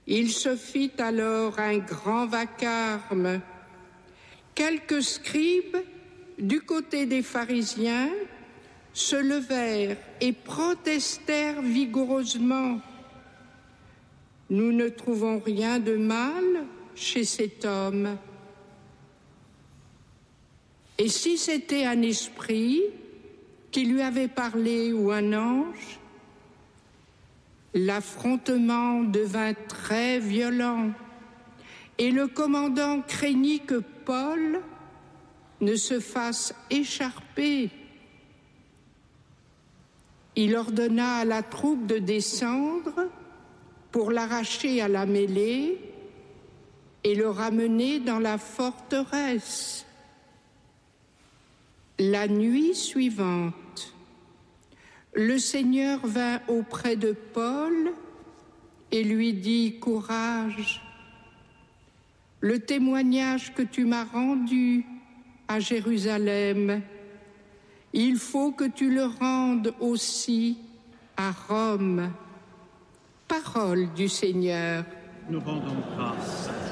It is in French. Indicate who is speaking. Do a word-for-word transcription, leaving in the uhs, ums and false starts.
Speaker 1: Il se fit alors un grand vacarme. Quelques scribes, du côté des pharisiens, se levèrent et protestèrent vigoureusement. Nous ne trouvons rien de mal chez cet homme. Et si c'était un esprit qui lui avait parlé ou un ange, l'affrontement devint très violent et le commandant craignit que Paul ne se fasse écharper. Il ordonna à la troupe de descendre pour l'arracher à la mêlée et le ramener dans la forteresse. La nuit suivante, le Seigneur vint auprès de Paul et lui dit « Courage, le témoignage que tu m'as rendu à Jérusalem, il faut que tu le rendes aussi à Rome. » Parole du Seigneur.
Speaker 2: Nous rendons grâce.